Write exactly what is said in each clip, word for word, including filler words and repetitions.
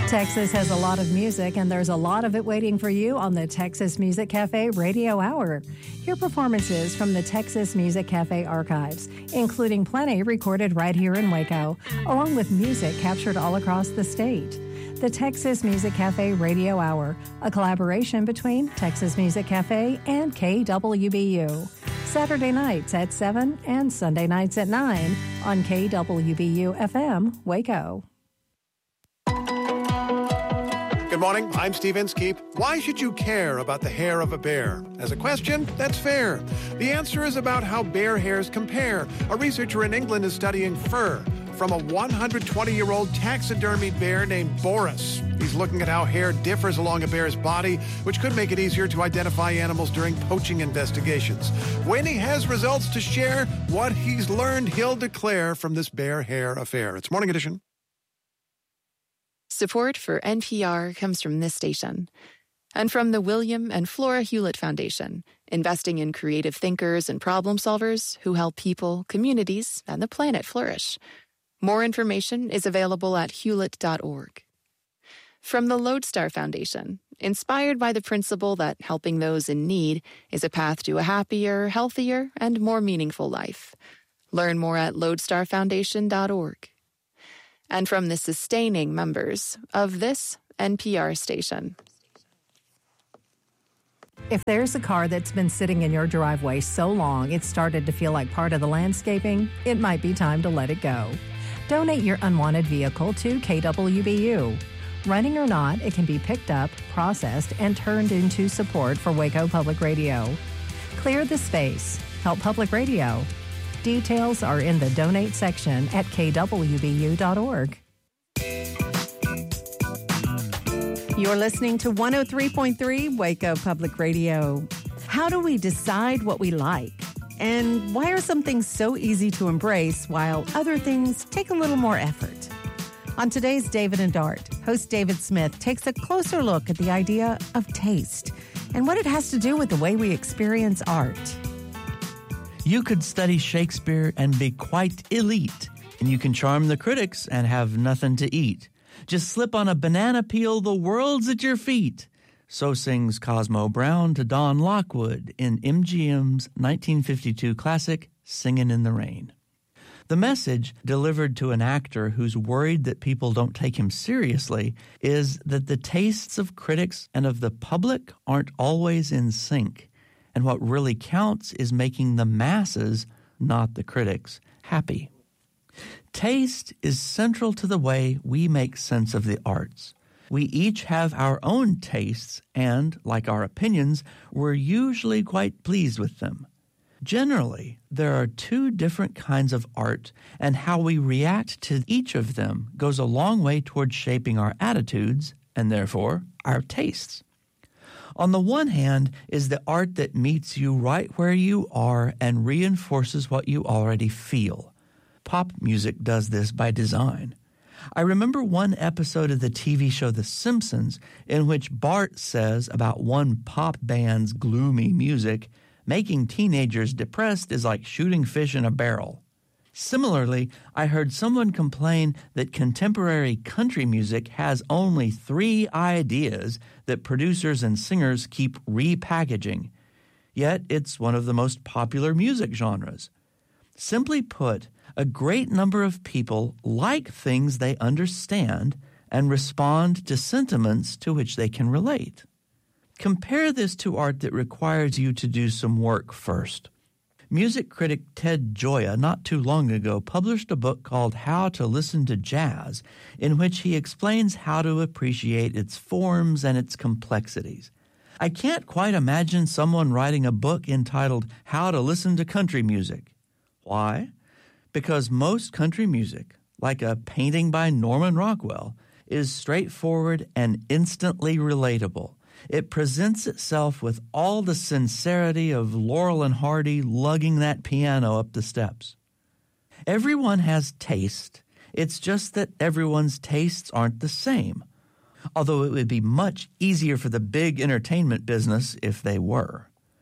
Texas has a lot of music, and there's a lot of it waiting for you on the Texas Music Cafe Radio Hour. Hear performances from the Texas Music Cafe archives, including plenty recorded right here in Waco, along with music captured all across the state. The Texas Music Cafe Radio Hour, a collaboration between Texas Music Cafe and K W B U. Saturday nights at seven and Sunday nights at nine on K W B U F M, Waco. Good morning, I'm Steve Inskeep. Why should you care about the hair of a bear? As a question, that's fair. The answer is about how bear hairs compare. A researcher in England is studying fur from a one hundred twenty-year-old taxidermied bear named Boris. He's looking at how hair differs along a bear's body, which could make it easier to identify animals during poaching investigations. When he has results to share, what he's learned, he'll declare from this bear hair affair. It's Morning Edition. Support for N P R comes from this station and from the William and Flora Hewlett Foundation, investing in creative thinkers and problem solvers who help people, communities, and the planet flourish. More information is available at hewlett dot org. From the Lodestar Foundation, inspired by the principle that helping those in need is a path to a happier, healthier, and more meaningful life. Learn more at lodestar foundation dot org. And from the sustaining members of this N P R station. If there's a car that's been sitting in your driveway so long it's started to feel like part of the landscaping, it might be time to let it go. Donate your unwanted vehicle to K W B U. Running or not, it can be picked up, processed, and turned into support for Waco Public Radio. Clear the space. Help Public Radio. Details are in the donate section at K W B U dot org. You're listening to one oh three point three Waco Public Radio. How do we decide what we like? And why are some things so easy to embrace while other things take a little more effort? On today's David and Dart, host David Smith takes a closer look at the idea of taste and what it has to do with the way we experience art. You could study Shakespeare and be quite elite, and you can charm the critics and have nothing to eat. Just slip on a banana peel, the world's at your feet. So sings Cosmo Brown to Don Lockwood in M G M's nineteen fifty-two classic, Singin' in the Rain. The message, delivered to an actor who's worried that people don't take him seriously, is that the tastes of critics and of the public aren't always in sync. And what really counts is making the masses, not the critics, happy. Taste is central to the way we make sense of the arts. We each have our own tastes and, like our opinions, we're usually quite pleased with them. Generally, there are two different kinds of art, and how we react to each of them goes a long way toward shaping our attitudes and, therefore, our tastes. On the one hand is the art that meets you right where you are and reinforces what you already feel. Pop music does this by design. I remember one episode of the T V show The Simpsons in which Bart says about one pop band's gloomy music, making teenagers depressed is like shooting fish in a barrel. Similarly, I heard someone complain that contemporary country music has only three ideas that producers and singers keep repackaging. Yet it's one of the most popular music genres. Simply put, a great number of people like things they understand and respond to sentiments to which they can relate. Compare this to art that requires you to do some work first. Music critic Ted Gioia not too long ago published a book called How to Listen to Jazz, in which he explains how to appreciate its forms and its complexities. I can't quite imagine someone writing a book entitled How to Listen to Country Music. Why? Because most country music, like a painting by Norman Rockwell, is straightforward and instantly relatable. It presents itself with all the sincerity of Laurel and Hardy lugging that piano up the steps. Everyone has taste. It's just that everyone's tastes aren't the same, although it would be much easier for the big entertainment business if they were.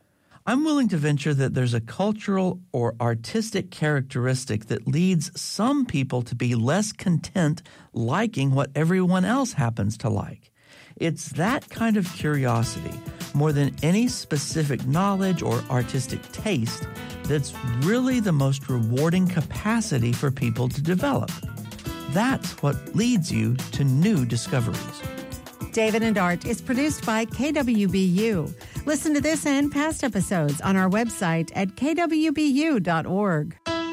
I'm willing to venture that there's a cultural or artistic characteristic that leads some people to be less content liking what everyone else happens to like. It's that kind of curiosity, more than any specific knowledge or artistic taste, that's really the most rewarding capacity for people to develop. That's what leads you to new discoveries. David and Art is produced by K W B U. Listen to this and past episodes on our website at k w b u dot org.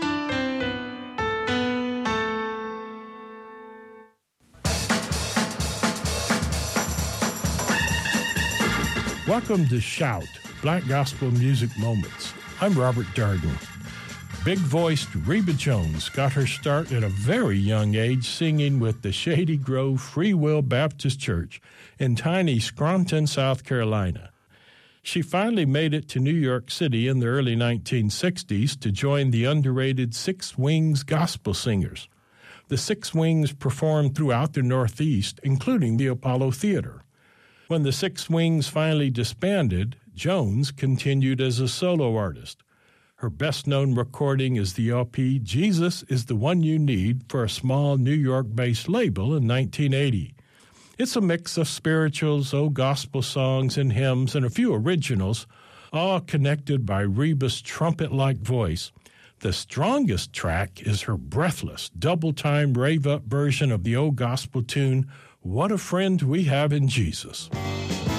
Welcome to Shout, Black Gospel Music Moments. I'm Robert Darden. Big-voiced Reba Jones got her start at a very young age singing with the Shady Grove Free Will Baptist Church in tiny Scranton, South Carolina. She finally made it to New York City in the early nineteen sixties to join the underrated Six Wings Gospel Singers. The Six Wings performed throughout the Northeast, including the Apollo Theater. When the Six Wings finally disbanded, Jones continued as a solo artist. Her best-known recording is the L P Jesus is the One You Need for a small New York-based label in nineteen eighty. It's a mix of spirituals, old gospel songs and hymns, and a few originals, all connected by Reba's trumpet-like voice. The strongest track is her breathless, double-time rave-up version of the old gospel tune, What a Friend We Have in Jesus.